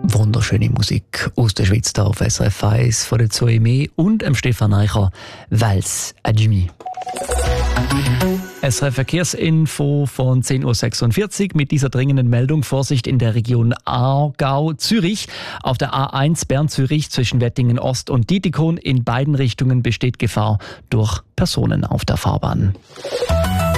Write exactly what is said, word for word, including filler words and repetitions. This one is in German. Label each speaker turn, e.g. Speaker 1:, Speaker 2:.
Speaker 1: Wunderschöne Musik aus der Schweiz da auf S R F eins von der Zoe und dem Stefan Eicher. Wels à Jimmy. S R F Verkehrsinfo von zehn Uhr sechsundvierzig mit dieser dringenden Meldung: Vorsicht in der Region Aargau-Zürich. Auf der A eins Bern-Zürich zwischen Wettingen Ost und Dietikon in beiden Richtungen besteht Gefahr durch Personen auf der Fahrbahn.